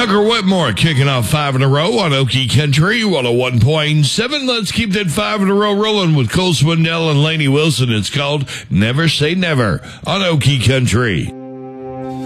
Tucker Whitmore kicking off 5 in a row on Okie Country 101.7. Let's keep that 5 in a row rolling with Cole Swindell and Lainey Wilson. It's called Never Say Never on Okie Country.